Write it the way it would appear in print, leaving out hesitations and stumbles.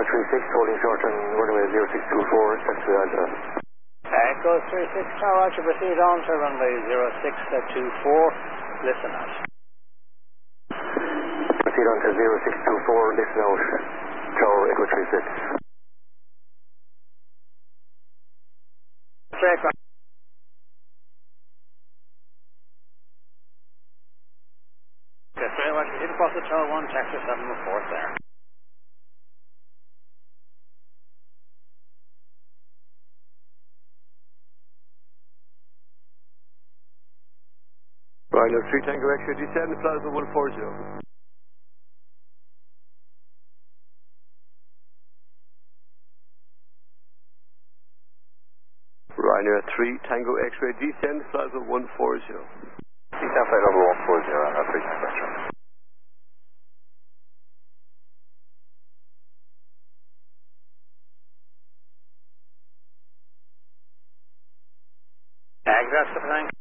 36, holding short on runway 0624, that's the Alta. Echo 36, Roger, proceed on to runway 0624, listen out. Proceed on to 0624, listen out, Tower Echo 36. Straight right. Okay, straight right, proceed across the Tower 1, taxi 7 report there. Rhino 3 Tango X-ray, descend Plaza 140. Rhino 3 Tango X-ray, descend Plaza 140. Descend flight level 140, Rhino 3 Tango X-ray. Exhaust the tank.